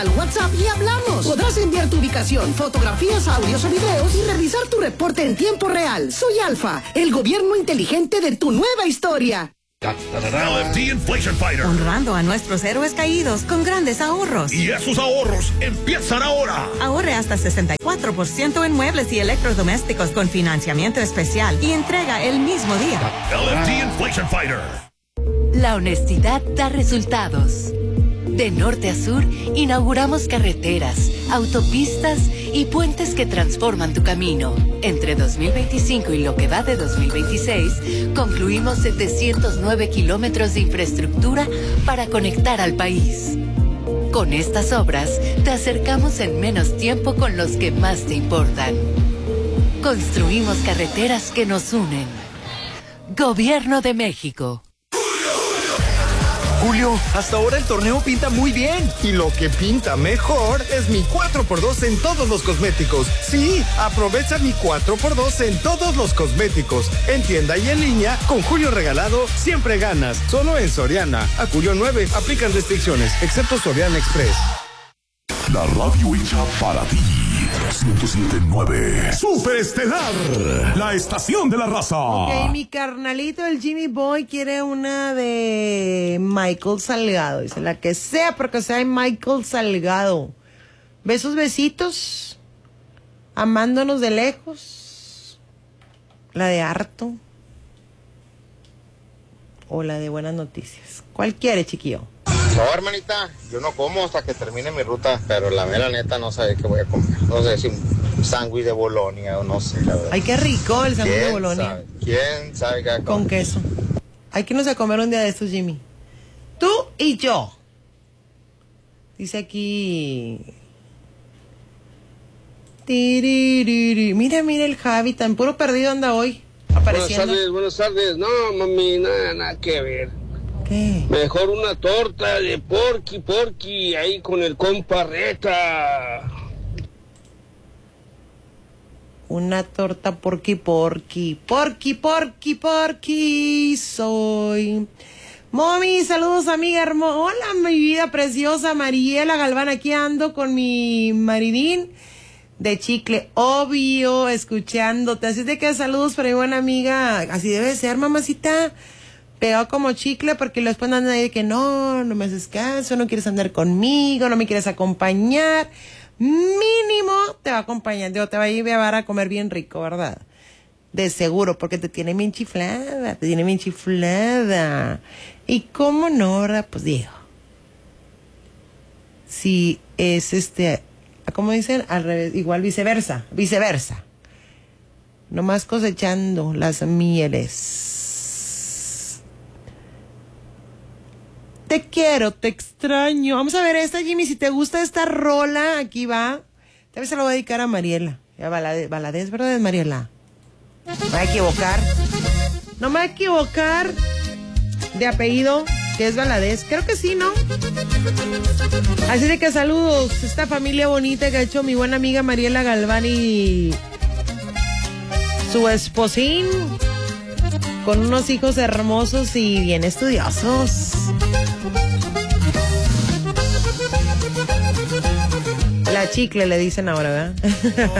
Al WhatsApp y hablamos. Podrás enviar tu ubicación, fotografías, audios o videos y revisar tu reporte en tiempo real. Soy Alfa, el gobierno inteligente de tu nueva historia. LFT Inflation Fighter. Honrando a nuestros héroes caídos con grandes ahorros. Y esos ahorros empiezan ahora. Ahorre hasta 64% en muebles y electrodomésticos con financiamiento especial y entrega el mismo día. LFT Inflation Fighter. La honestidad da resultados. De norte a sur, inauguramos carreteras, autopistas y puentes que transforman tu camino. Entre 2025 y lo que va de 2026, concluimos 709 kilómetros de infraestructura para conectar al país. Con estas obras, te acercamos en menos tiempo con los que más te importan. Construimos carreteras que nos unen. Gobierno de México. Julio, hasta ahora el torneo pinta muy bien. Y lo que pinta mejor es mi 4x2 en todos los cosméticos. Sí, aprovecha mi 4x2 en todos los cosméticos. En tienda y en línea, con Julio regalado, siempre ganas. Solo en Soriana. A Julio 9, aplican restricciones, excepto Soriana Express. La radio hecha para ti. 107.9 Superestelar, la estación de la raza. Ok, mi carnalito, el Jimmy Boy, quiere una de Michael Salgado. Dice, la que sea, porque sea de Michael Salgado. Besos, besitos. Amándonos de lejos. La de harto. O la de buenas noticias. ¿Cuál quiere, chiquillo? No, hermanita, yo no como hasta que termine mi ruta, pero la mera neta no sabe qué voy a comer. No sé si un sándwich de Bolonia o no sé, la verdad. Ay, qué rico el sándwich de Bolonia. ¿Quién sabe qué va a comer? Con queso. Hay que irnos a comer un día de estos, Jimmy. Tú y yo. Dice aquí... Tiririri. Mira el Javi, tan puro perdido anda hoy. Apareciendo. Buenas tardes. No, mami, nada que ver. ¿Qué? Mejor una torta de porky, ahí con el compa Reta. Una torta porky, soy. Mami, saludos, amiga hermosa. Hola, mi vida preciosa, Mariela Galván, aquí ando con mi maridín de chicle, obvio, escuchándote. Así de que saludos para mi buena amiga. Así debe ser, mamacita. Pegado como chicle, porque después andan ahí de que no me haces caso, no quieres andar conmigo, no me quieres acompañar. Mínimo te va a acompañar, te va a llevar a comer bien rico, ¿verdad? De seguro, porque te tiene bien chiflada, Y cómo no, ¿verdad? Pues digo, si es ¿cómo dicen? Al revés, igual viceversa. Nomás cosechando las mieles. Te quiero, te extraño. Vamos a ver esta, Jimmy, si te gusta esta rola, aquí va. Tal vez se lo voy a dedicar a Mariela. Ya Valadez, ¿verdad, Mariela? No me voy a equivocar. No me voy a equivocar de apellido, que es Valadez. Creo que sí, ¿no? Así de que saludos. Esta familia bonita que ha hecho mi buena amiga Mariela Galván y su esposín, con unos hijos hermosos y bien estudiosos. La chicle le dicen ahora, ¿verdad?